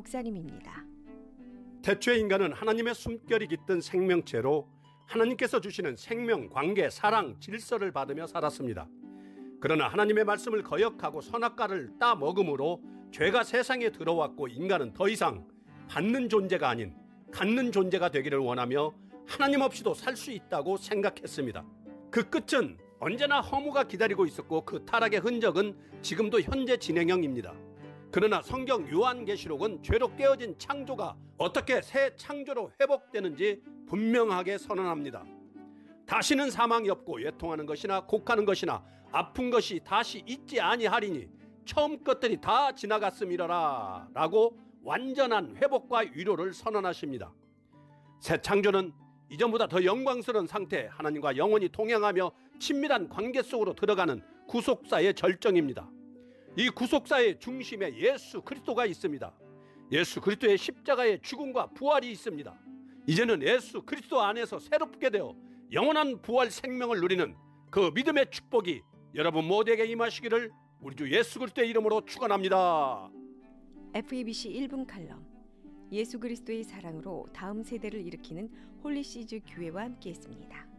목사님입니다. 태초에 인간은 하나님의 숨결이 깃든 생명체로 하나님께서 주시는 생명, 관계, 사랑, 질서를 받으며 살았습니다. 그러나 하나님의 말씀을 거역하고 선악과를 따먹음으로 죄가 세상에 들어왔고 인간은 더 이상 받는 존재가 아닌 갖는 존재가 되기를 원하며 하나님 없이도 살 수 있다고 생각했습니다. 그 끝은 언제나 허무가 기다리고 있었고 그 타락의 흔적은 지금도 현재 진행형입니다. 그러나 성경 요한계시록은 죄로 깨어진 창조가 어떻게 새 창조로 회복되는지 분명하게 선언합니다. 다시는 사망이 없고 외통하는 것이나 곡하는 것이나 아픈 것이 다시 있지 아니하리니 처음 것들이 다 지나갔음이러라 라고 완전한 회복과 위로를 선언하십니다. 새 창조는 이전보다 더 영광스러운 상태, 하나님과 영원히 동행하며 친밀한 관계 속으로 들어가는 구속사의 절정입니다. 이 구속사의 중심에 예수 그리스도가 있습니다. 예수 그리스도의 십자가의 죽음과 부활이 있습니다. 이제는 예수 그리스도 안에서 새롭게 되어 영원한 부활 생명을 누리는 그 믿음의 축복이 여러분 모두에게 임하시기를 우리 주 예수 그리스도의 이름으로 축원합니다. FEBC 1분 칼럼, 예수 그리스도의 사랑으로 다음 세대를 일으키는 홀리시즈 교회와 함께했습니다.